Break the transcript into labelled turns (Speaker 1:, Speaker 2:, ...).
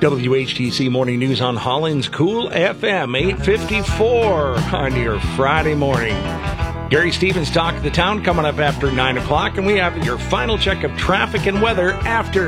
Speaker 1: WHTC Morning News on Holland's Cool FM 854 on your Friday morning. Gary Stevens Talk of the Town coming up after 9 o'clock, and we have your final check of traffic and weather after